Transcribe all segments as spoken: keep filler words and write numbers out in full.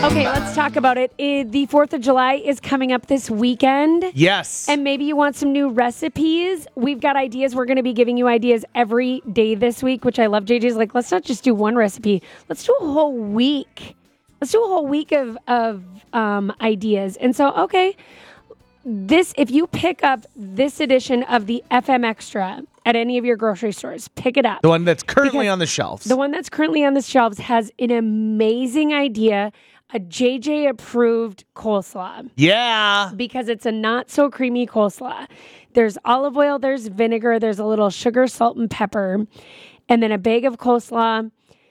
Okay, let's talk about it. Uh, The fourth of July is coming up this weekend. Yes. And maybe you want some new recipes. We've got ideas. We're going to be giving you ideas every day this week, which I love. J J's like, let's not just do one recipe. Let's do a whole week. Let's do a whole week of, of um, ideas. And so, okay, this if you pick up this edition of the F M Extra at any of your grocery stores, pick it up. The one that's currently Because on the shelves. The one that's currently on the shelves has an amazing idea, a J J approved coleslaw, Yeah. because it's a not so creamy coleslaw. There's olive oil, there's vinegar, there's a little sugar, salt, and pepper, and then a bag of coleslaw.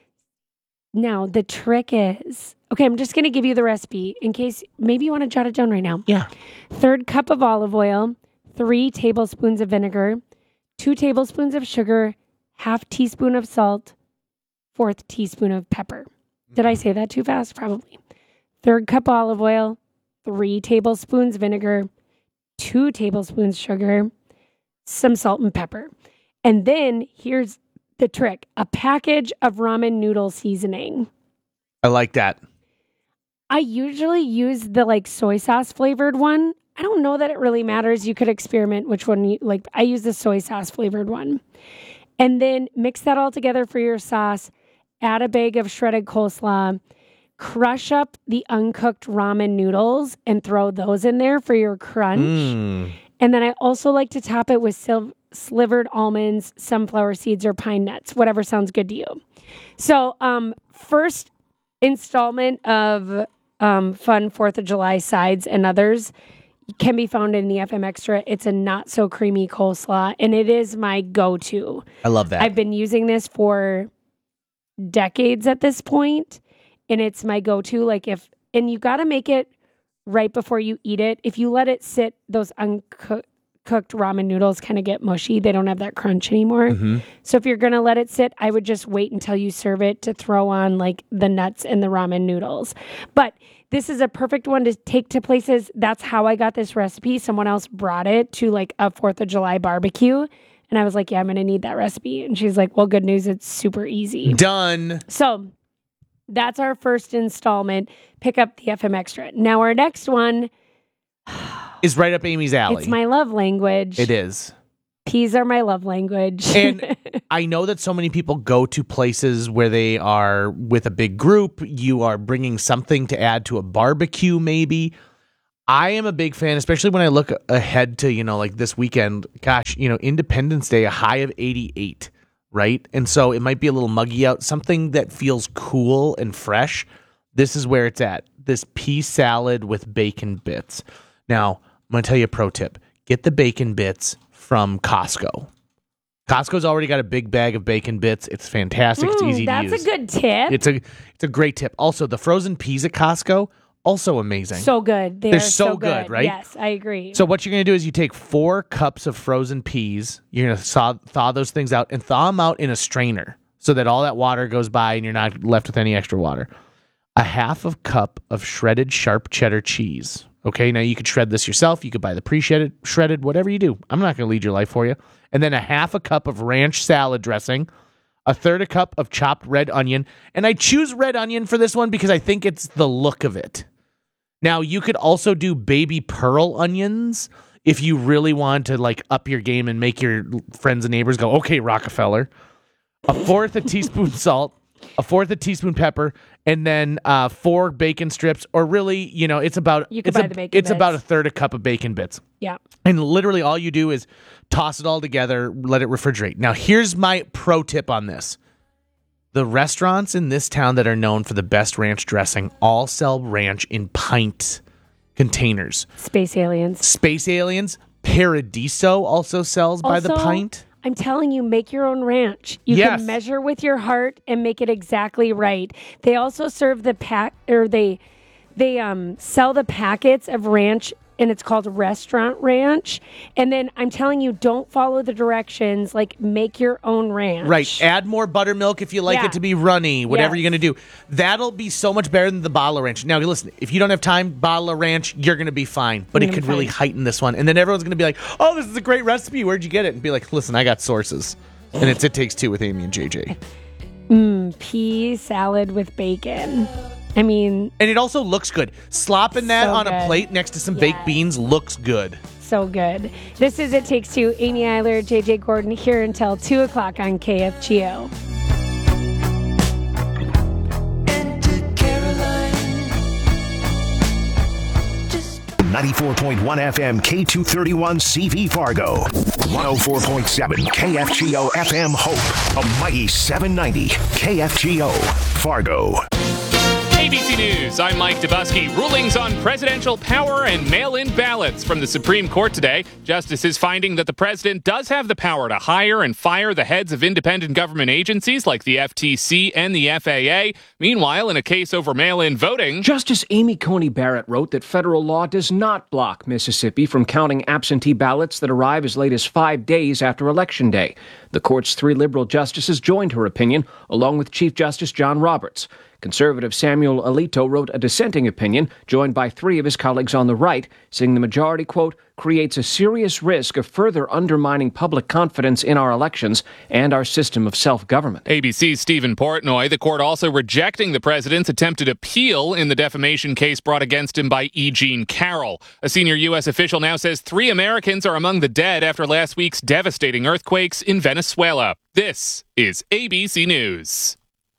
Now, the trick is, okay, I'm just going to give you the recipe in case maybe you want to jot it down right now. Yeah. Third cup of olive oil, three tablespoons of vinegar, two tablespoons of sugar, half teaspoon of salt, fourth teaspoon of pepper. Did I say that too fast? Probably. Third cup olive oil, three tablespoons vinegar, two tablespoons sugar, some salt and pepper. And then here's the trick, a package of ramen noodle seasoning. I like that. I usually use the like soy sauce flavored one. I don't know that it really matters. You could experiment which one you like. I use the soy sauce flavored one. And then mix that all together for your sauce. Add a bag of shredded coleslaw. Crush up the uncooked ramen noodles and throw those in there for your crunch. Mm. And then I also like to top it with sil- slivered almonds, sunflower seeds, or pine nuts, whatever sounds good to you. So, um, first installment of um, fun fourth of July sides and others can be found in the F M Extra. It's a not so creamy coleslaw, and it is my go-to. I love that. I've been using this for decades at this point, and it's my go-to. Like if, and you got to make it right before you eat it. If you let it sit, those uncooked cooked ramen noodles kind of get mushy. They don't have that crunch anymore. Mm-hmm. So if you're going to let it sit, I would just wait until you serve it to throw on like the nuts and the ramen noodles. But this is a perfect one to take to places. That's how I got this recipe. Someone else brought it to like a fourth of July barbecue. And I was like, yeah, I'm going to need that recipe. And she's like, well, good news. It's super easy. Done. So that's our first installment. Pick up the F M Extra. Now our next one is right up Amy's alley. It's my love language. It is. Peas are my love language. And I know that so many people go to places where they are with a big group. You are bringing something to add to a barbecue, maybe. I am a big fan, especially when I look ahead to, you know, like this weekend. Gosh, you know, Independence Day, a high of eighty-eight, right? And so it might be a little muggy out. Something that feels cool and fresh. This is where it's at. This pea salad with bacon bits. Now, I'm going to tell you a pro tip. Get the bacon bits from Costco. Costco's already got a big bag of bacon bits. It's fantastic. Mm, it's easy to that's use. a good tip. It's a it's a great tip. Also, the frozen peas at Costco, also amazing. So good. They They're are so so good, right? Yes, I agree. So what you're going to do is you take four cups of frozen peas. You're going to thaw, thaw those things out and thaw them out in a strainer so that all that water goes by and you're not left with any extra water. A half of cup of shredded sharp cheddar cheese. Okay, now you could shred this yourself. You could buy the pre-shredded, shredded, whatever you do. I'm not going to lead your life for you. And then a half a cup of ranch salad dressing, a third a cup of chopped red onion. And I choose red onion for this one because I think it's the look of it. Now, you could also do baby pearl onions if you really want to like up your game and make your friends and neighbors go, okay, Rockefeller. A fourth a teaspoon salt, a fourth a teaspoon pepper, and then uh, four bacon strips, or really, you know, it's about You could it's, buy a, the bacon it's bits. about a third a cup of bacon bits. Yeah. And literally all you do is toss it all together, let it refrigerate. Now, here's my pro tip on this. The restaurants in this town that are known for the best ranch dressing all sell ranch in pint containers. Space aliens. Space Aliens, Paradiso also sells by the Also, pint. I'm telling you, make your own ranch. You Yes. can measure with your heart and make it exactly right. They also serve the pack, or they they um sell the packets of ranch, and it's called Restaurant Ranch. And then I'm telling you, don't follow the directions. Like, make your own ranch. Right. Add more buttermilk if you like Yeah. it to be runny, whatever Yes. you're going to do. That'll be so much better than the bottle of ranch. Now, listen, if you don't have time, bottle of ranch, you're going to be fine. But You're it gonna could be really fine. heighten this one. And then everyone's going to be like, oh, this is a great recipe. Where'd you get it? And be like, listen, I got sources. And it's It Takes Two with Amy and J J. Mm, pea salad with bacon. I mean, And it also looks good. Slopping that So on a good. plate next to some Yeah. baked beans looks good. so good. This is It Takes Two. Amy Eiler, J J Gordon here until two o'clock on K F G O. ninety-four point one F M K two thirty-one C V Fargo. one oh four point seven K F G O F M Hope. A mighty seven ninety K F G O Fargo. A B C News, I'm Mike Dubusky. Rulings on presidential power and mail-in ballots from the Supreme Court today. Justices finding that the president does have the power to hire and fire the heads of independent government agencies like the F T C and the F A A. Meanwhile, in a case over mail-in voting, Justice Amy Coney Barrett wrote that federal law does not block Mississippi from counting absentee ballots that arrive as late as five days after Election Day. The court's three liberal justices joined her opinion, along with Chief Justice John Roberts. Conservative Samuel Alito wrote a dissenting opinion, joined by three of his colleagues on the right, saying the majority, quote, creates a serious risk of further undermining public confidence in our elections and our system of self-government. A B C's Stephen Portnoy, the court also rejecting the president's attempted appeal in the defamation case brought against him by E. Jean Carroll. A senior U S official now says three Americans are among the dead after last week's devastating earthquakes in Venezuela. This is A B C News.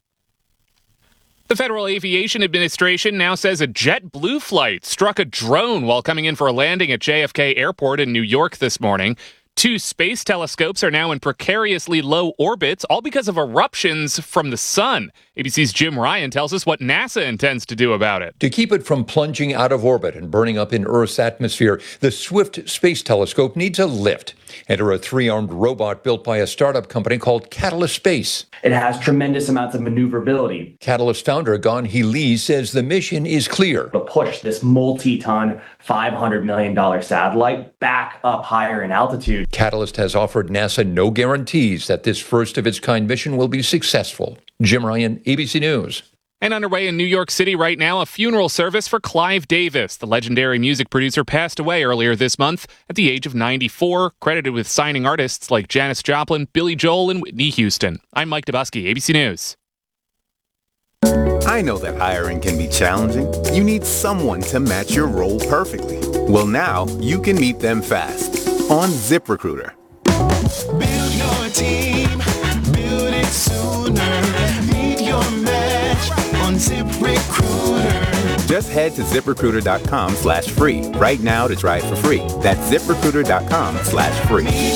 The Federal Aviation Administration now says a JetBlue flight struck a drone while coming in for a landing at J F K Airport in New York this morning. Two space telescopes are now in precariously low orbits, all because of eruptions from the sun. A B C's Jim Ryan tells us what NASA intends to do about it. To keep it from plunging out of orbit and burning up in Earth's atmosphere, the Swift Space Telescope needs a lift. Enter a three-armed robot built by a startup company called Catalyst Space. It has tremendous amounts of maneuverability Catalyst founder Gon He Lee says the mission is clear. to push this multi-ton, five hundred million dollars satellite back up higher in altitude. Catalyst has offered NASA no guarantees that this first-of-its-kind mission will be successful. Jim Ryan, A B C News. And underway in New York City right now, a funeral service for Clive Davis. The legendary music producer passed away earlier this month at the age of ninety-four, credited with signing artists like Janis Joplin, Billy Joel, and Whitney Houston. I'm Mike Dubusky, A B C News. I know that hiring can be challenging. You need someone to match your role perfectly. Well, now you can meet them fast on ZipRecruiter. Build your team, build it sooner. Meet your match on ZipRecruiter. Just head to ZipRecruiter.com slash free right now to try it for free. That's ZipRecruiter.com slash free.